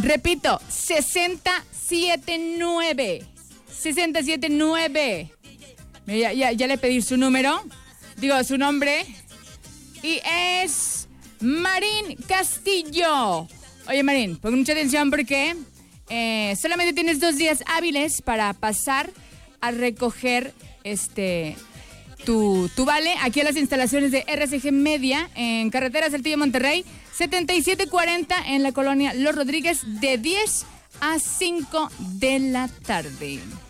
Repito, 679. 679. Ya le pedí su número. Digo, su nombre. Y es Marín Castillo. Oye, Marín, pon mucha atención porque solamente tienes 2 días hábiles para pasar a recoger tu vale aquí a las instalaciones de RCG Media en Carretera Saltillo Monterrey, 7740 en la colonia Los Rodríguez, de 10 a 5 de la tarde.